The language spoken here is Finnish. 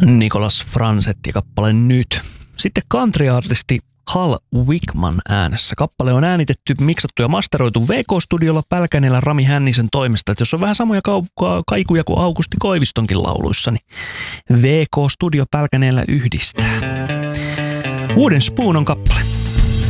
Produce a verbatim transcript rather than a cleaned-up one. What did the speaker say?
Nicholas Franzet ja kappale Nyt. Sitten country-artisti Hal Wickman äänessä. Kappale on äänitetty, miksattu ja masteroitu V K-studiolla Pälkäneellä Rami Hännisen toimesta. Et jos on vähän samoja kau- kaikuja kuin Aukusti Koivistonkin lauluissa, niin V K-studio Pälkäneellä yhdistää. Wooden Spoon on kappale.